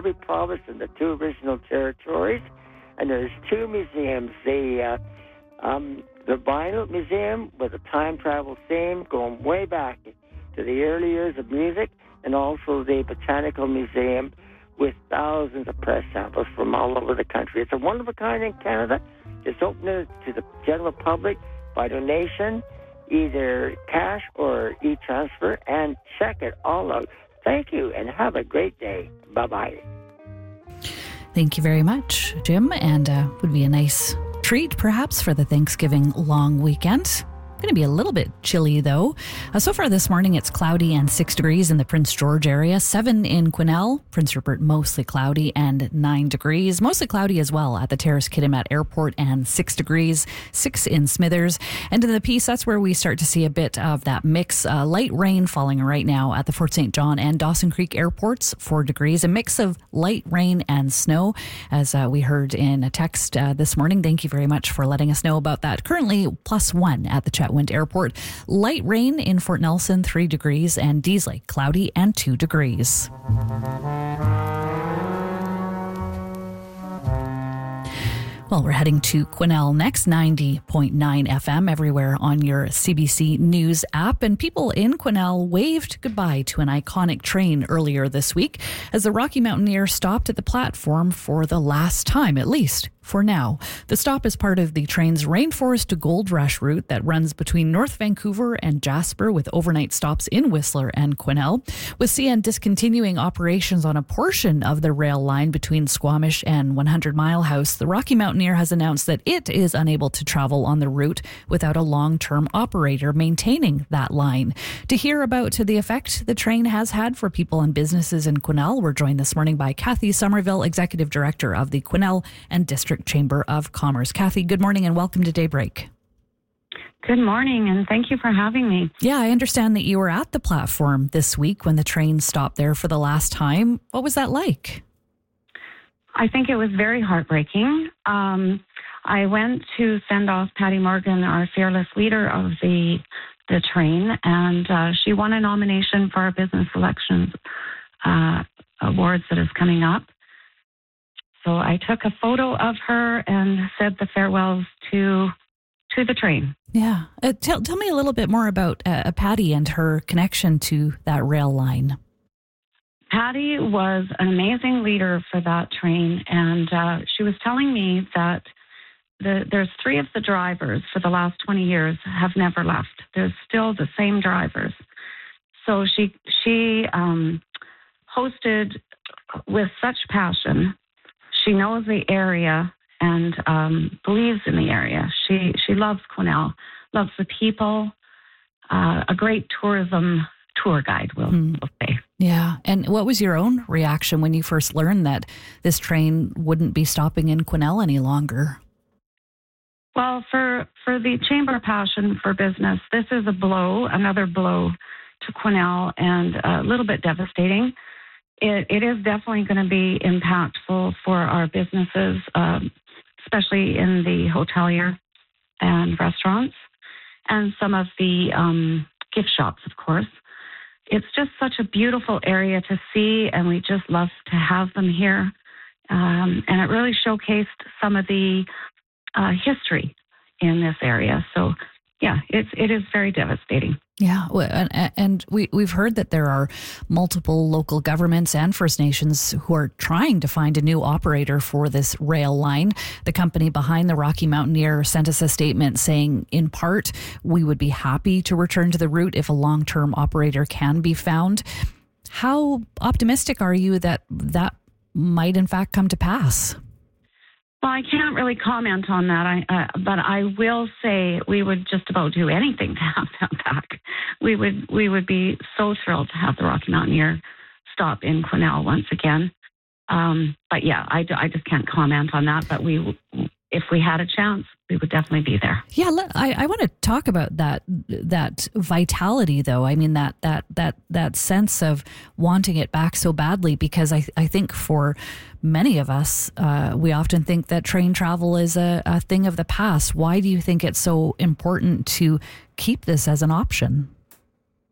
every province in the 2 original territories. And there's 2 museums, the Vinyl Museum with a time travel theme going way back to the early years of music, and also the Botanical Museum with thousands of press samples from all over the country. It's a one of a kind in Canada. It's open to the general public by donation, either cash or e-transfer, and check it all out. Thank you, and have a great day. Bye-bye. Thank you very much, Jim, and would be a nice treat, perhaps, for the Thanksgiving long weekend. Going to be a little bit chilly, though. So far this morning, it's cloudy and 6 degrees in the Prince George area, 7 in Quesnel, Prince Rupert mostly cloudy, and 9 degrees. Mostly cloudy as well at the Terrace Kitimat Airport, and 6 degrees, 6 in Smithers. And in the Peace, that's where we start to see a bit of that mix. Light rain falling right now at the Fort St. John and Dawson Creek airports, 4 degrees. A mix of light rain and snow, as we heard in a text this morning. Thank you very much for letting us know about that. Currently, +1 at the Chetwynd Airport. Light rain in Fort Nelson, 3 degrees, and Dease Lake, cloudy and 2 degrees. Well, we're heading to Quesnel next, 90.9 FM everywhere on your CBC News app. And people in Quesnel waved goodbye to an iconic train earlier this week as the Rocky Mountaineer stopped at the platform for the last time, at least for now. The stop is part of the train's Rainforest to Gold Rush route that runs between North Vancouver and Jasper, with overnight stops in Whistler and Quesnel. With CN discontinuing operations on a portion of the rail line between Squamish and 100 Mile House, the Rocky Mountaineer has announced that it is unable to travel on the route without a long-term operator maintaining that line. To hear about the effect the train has had for people and businesses in Quesnel, we're joined this morning by Kathy Somerville, Executive Director of the Quesnel and District Chamber of Commerce. Kathy, good morning and welcome to Daybreak. Good morning, and thank you for having me. Yeah, I understand that you were at the platform this week when the train stopped there for the last time. What was that like? I think it was very heartbreaking. I went to send off Patty Morgan, our fearless leader of the train, and she won a nomination for our Business Selections Awards that is coming up. So I took a photo of her and said the farewells to the train. Yeah. Tell me a little bit more about Patty and her connection to that rail line. Patty was an amazing leader for that train, and she was telling me that there's 3 of the drivers for the last 20 years have never left. There's still the same drivers. So she hosted with such passion. She knows the area and believes in the area. She loves Quesnel, loves the people, a great tourism tour guide, we'll say. Yeah. And what was your own reaction when you first learned that this train wouldn't be stopping in Quesnel any longer? Well, for the Chamber of Passion for Business, this is another blow to Quesnel, and a little bit devastating. It is definitely going to be impactful for our businesses, especially in the hotelier and restaurants, and some of the gift shops, of course. It's just such a beautiful area to see, and we just love to have them here. And it really showcased some of the history in this area. So, yeah, it is very devastating. Yeah, and we've heard that there are multiple local governments and First Nations who are trying to find a new operator for this rail line. The company behind the Rocky Mountaineer sent us a statement saying, in part, we would be happy to return to the route if a long-term operator can be found. How optimistic are you that that might in fact come to pass? Well, I can't really comment on that, but I will say we would just about do anything to have that back. We would be so thrilled to have the Rocky Mountaineer stop in Quesnel once again. But yeah, I just can't comment on that. But if we had a chance, we would definitely be there. Yeah, I want to talk about that vitality, though. I mean, that sense of wanting it back so badly, because I think for many of us, we often think that train travel is a thing of the past. Why do you think it's so important to keep this as an option?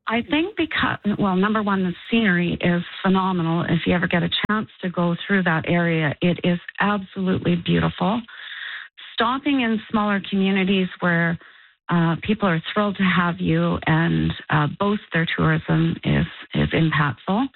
I think number one, the scenery is phenomenal. If you ever get a chance to go through that area, it is absolutely beautiful. Stopping in smaller communities where people are thrilled to have you and boast their tourism is impactful.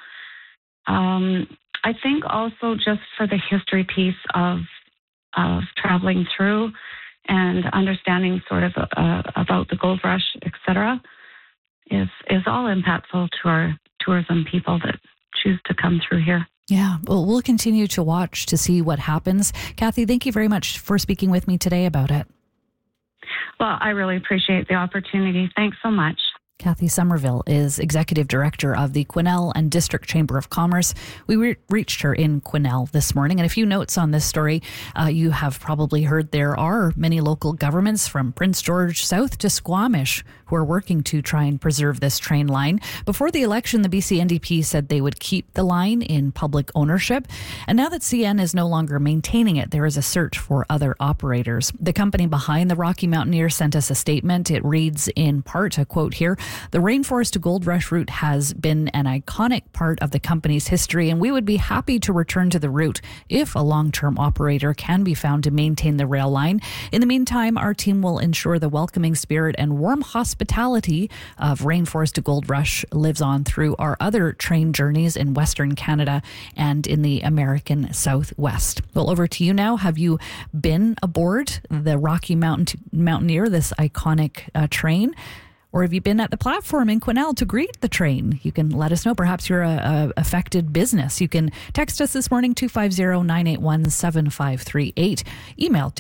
I think also just for the history piece of traveling through and understanding sort of about the gold rush, et cetera, is all impactful to our tourism people that choose to come through here. Yeah, well, we'll continue to watch to see what happens. Kathy, thank you very much for speaking with me today about it. Well, I really appreciate the opportunity. Thanks so much. Kathy Somerville is Executive Director of the Quesnel and District Chamber of Commerce. We reached her in Quesnel this morning. And a few notes on this story. You have probably heard there are many local governments from Prince George South to Squamish who are working to try and preserve this train line. Before the election, the BC NDP said they would keep the line in public ownership. And now that CN is no longer maintaining it, there is a search for other operators. The company behind the Rocky Mountaineer sent us a statement. It reads in part, a quote here, "The Rainforest to Gold Rush route has been an iconic part of the company's history, and we would be happy to return to the route if a long-term operator can be found to maintain the rail line. In the meantime, our team will ensure the welcoming spirit and warm hospitality of Rainforest to Gold Rush lives on through our other train journeys in Western Canada and in the American Southwest." Well, over to you now. Have you been aboard the Rocky Mountaineer, this iconic train? Or have you been at the platform in Quesnel to greet the train? You can let us know. Perhaps you're a affected business. You can text us this morning, 250-981-7538. Email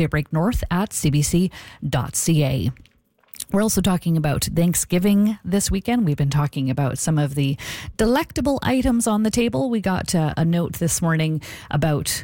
daybreaknorth@cbc.ca. We're also talking about Thanksgiving this weekend. We've been talking about some of the delectable items on the table. We got a note this morning about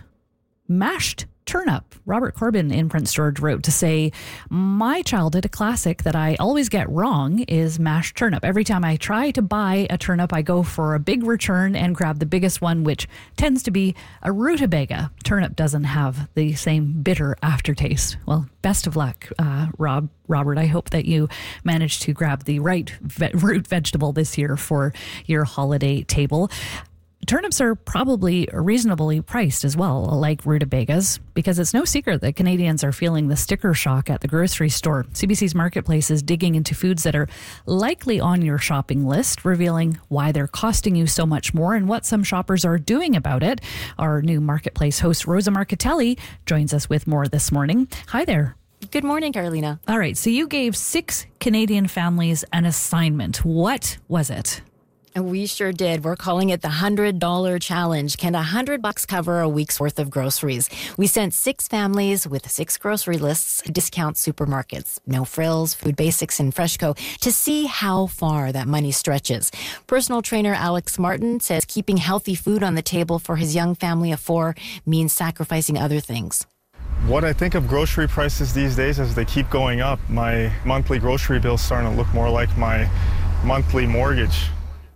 mashed turnip. Robert Corbin in Prince George wrote to say, "My childhood, a classic that I always get wrong is mashed turnip. Every time I try to buy a turnip, I go for a big return and grab the biggest one, which tends to be a rutabaga. Turnip doesn't have the same bitter aftertaste." Well, best of luck, Robert. I hope that you managed to grab the right root vegetable this year for your holiday table. Turnips are probably reasonably priced as well, like rutabagas, because it's no secret that Canadians are feeling the sticker shock at the grocery store. CBC's Marketplace is digging into foods that are likely on your shopping list, revealing why they're costing you so much more and what some shoppers are doing about it. Our new Marketplace host, Rosa Marcatelli, joins us with more this morning. Hi there. Good morning, Carolina. All right, so you gave 6 Canadian families an assignment. What was it? We sure did. We're calling it the $100 challenge. Can $100 cover a week's worth of groceries? We sent 6 families with 6 grocery lists, discount supermarkets, No Frills, Food Basics, and Freshco, to see how far that money stretches. Personal trainer Alex Martin says keeping healthy food on the table for his young family of 4 means sacrificing other things. What I think of grocery prices these days as they keep going up, my monthly grocery bill's starting to look more like my monthly mortgage.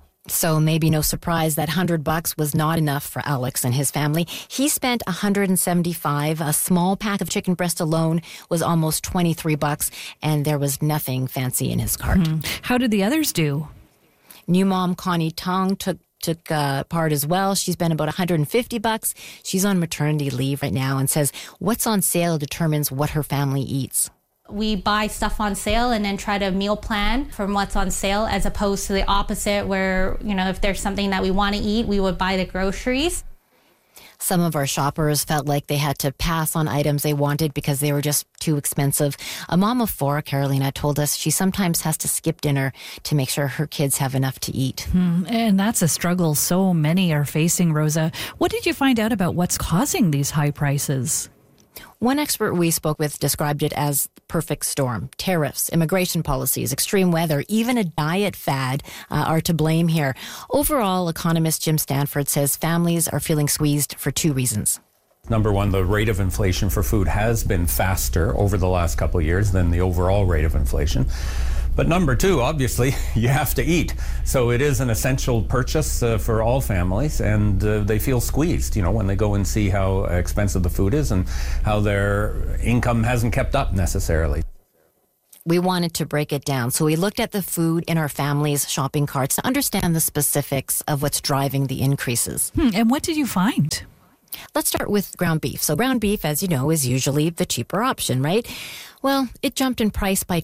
So maybe no surprise that $100 was not enough for Alex and his family. He spent $175. A small pack of chicken breast alone was almost $23, and there was nothing fancy in his cart. How did the others do? New mom Connie Tong took part as well. She spent about $150. She's on maternity leave right now and says what's on sale determines what her family eats. We buy stuff on sale and then try to meal plan from what's on sale, as opposed to the opposite where, if there's something that we want to eat, we would buy the groceries. Some of our shoppers felt like they had to pass on items they wanted because they were just too expensive. A mom of 4, Carolina, told us she sometimes has to skip dinner to make sure her kids have enough to eat. And that's a struggle so many are facing, Rosa. What did you find out about what's causing these high prices? One expert we spoke with described it as perfect storm. Tariffs, immigration policies, extreme weather, even a diet fad are to blame here. Overall, economist Jim Stanford says families are feeling squeezed for 2 reasons. Number one, the rate of inflation for food has been faster over the last couple of years than the overall rate of inflation. But number 2, obviously, you have to eat. So it is an essential purchase for all families, and they feel squeezed, when they go and see how expensive the food is and how their income hasn't kept up necessarily. We wanted to break it down. So we looked at the food in our family's shopping carts to understand the specifics of what's driving the increases. And what did you find? Let's start with ground beef. So ground beef, as you know, is usually the cheaper option, right? Well, it jumped in price by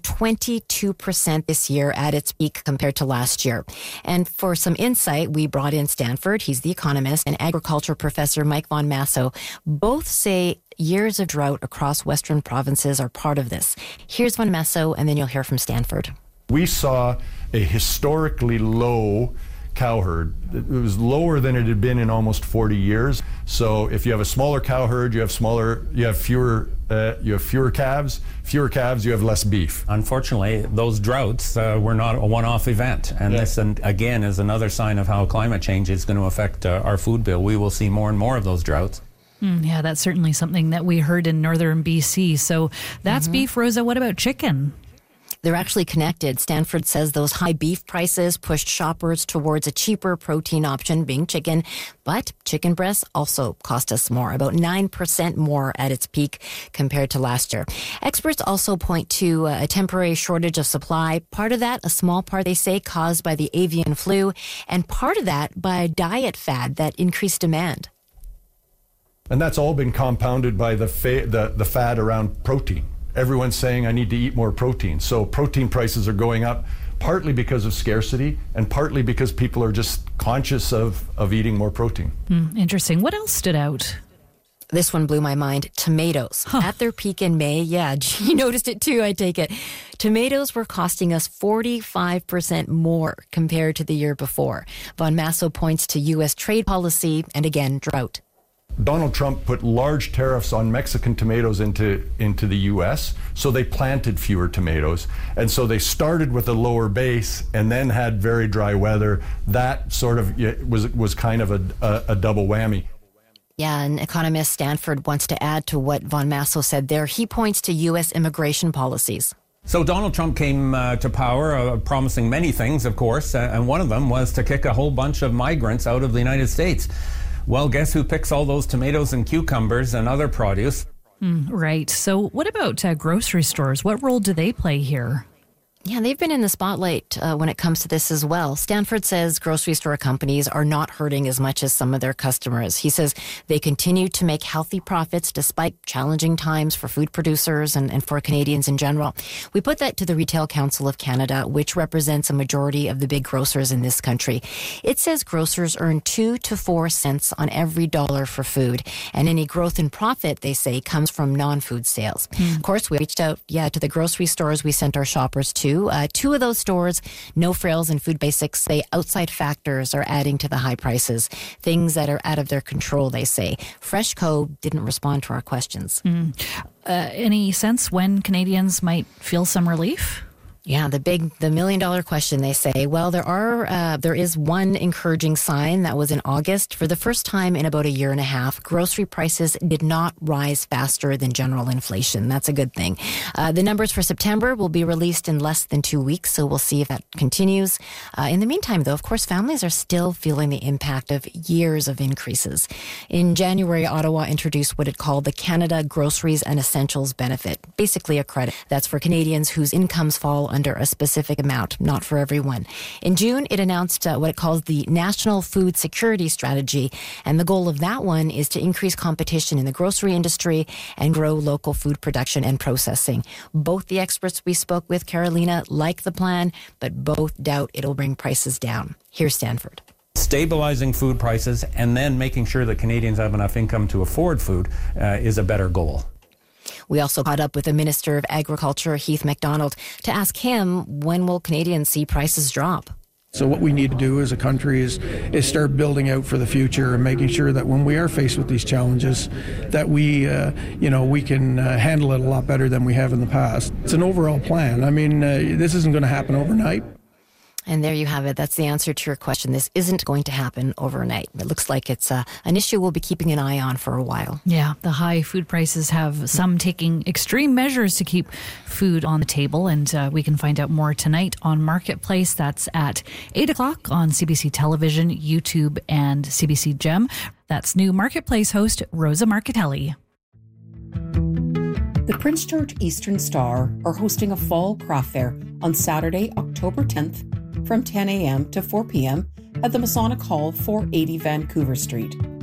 22% this year at its peak compared to last year. And for some insight, we brought in Stanford, he's the economist, and agriculture professor Mike Von Masso. Both say years of drought across Western provinces are part of this. Here's Von Masso, and then you'll hear from Stanford. We saw a historically low cow herd. It was lower than it had been in almost 40 years. So if you have a smaller cow herd, you have fewer calves. Fewer calves, you have less beef. Unfortunately, those droughts were not a one-off event. And this, again, is another sign of how climate change is going to affect our food bill. We will see more and more of those droughts. Yeah, that's certainly something that we heard in northern BC. So that's beef. Rosa, what about chicken? They're actually connected. Stanford says those high beef prices pushed shoppers towards a cheaper protein option, being chicken. But chicken breasts also cost us more, about 9% more at its peak compared to last year. Experts also point to a temporary shortage of supply. Part of that, a small part, they say, caused by the avian flu, and part of that by a diet fad that increased demand. And that's all been compounded by the fad around protein. Everyone's saying I need to eat more protein. So protein prices are going up partly because of scarcity and partly because people are just conscious of eating more protein. Interesting. What else stood out? This one blew my mind. Tomatoes. At their peak in May, you noticed it too, I take it. Tomatoes were costing us 45% more compared to the year before. Von Masso points to U.S. trade policy and, again, drought. Donald Trump put large tariffs on Mexican tomatoes into the U.S., so they planted fewer tomatoes. And so they started with a lower base and then had very dry weather. That sort of was kind of a double whammy. Yeah, and economist Stanford wants to add to what Von Masso said there. He points to U.S. immigration policies. So Donald Trump came to power promising many things, of course, and one of them was to kick a whole bunch of migrants out of the United States. Well, guess who picks all those tomatoes and cucumbers and other produce? Right. So what about grocery stores? What role do they play here? Yeah, they've been in the spotlight when it comes to this as well. Stanford says grocery store companies are not hurting as much as some of their customers. He says they continue to make healthy profits despite challenging times for food producers and for Canadians in general. We put that to the Retail Council of Canada, which represents a majority of the big grocers in this country. It says grocers earn 2 to 4 cents on every dollar for food. And any growth in profit, they say, comes from non-food sales. Of course, we reached out, to the grocery stores we sent our shoppers to. Two of those stores, No Frills and Food Basics, say outside factors are adding to the high prices, things that are out of their control, they say. FreshCo didn't respond to our questions. Any sense when Canadians might feel some relief? Yeah, the million-dollar question, they say. Well, there is one encouraging sign. That was in August. For the first time in about a year and a half, grocery prices did not rise faster than general inflation. That's a good thing. The numbers for September will be released in less than 2 weeks, so we'll see if that continues. In the meantime, though, of course, families are still feeling the impact of years of increases. In January, Ottawa introduced what it called the Canada Groceries and Essentials Benefit, basically a credit. That's for Canadians whose incomes fall under a specific amount, not for everyone. In June, it announced what it calls the National Food Security Strategy, and the goal of that one is to increase competition in the grocery industry and grow local food production and processing. Both the experts we spoke with, Carolina, like the plan, but both doubt it'll bring prices down. Here's Stanford. Stabilizing food prices and then making sure that Canadians have enough income to afford food is a better goal. We also caught up with the Minister of Agriculture, Heath MacDonald, to ask him when will Canadians see prices drop. So what we need to do as a country is start building out for the future and making sure that when we are faced with these challenges, that we can handle it a lot better than we have in the past. It's an overall plan. I mean, this isn't going to happen overnight. And there you have it. That's the answer to your question. This isn't going to happen overnight. It looks like it's an issue we'll be keeping an eye on for a while. Yeah, the high food prices have some taking extreme measures to keep food on the table. And we can find out more tonight on Marketplace. That's at 8 o'clock on CBC Television, YouTube, and CBC Gem. That's new Marketplace host Rosa Marchitelli. The Prince George Eastern Star are hosting a fall craft fair on Saturday, October 10th from 10 a.m. to 4 p.m. at the Masonic Hall, 480 Vancouver Street.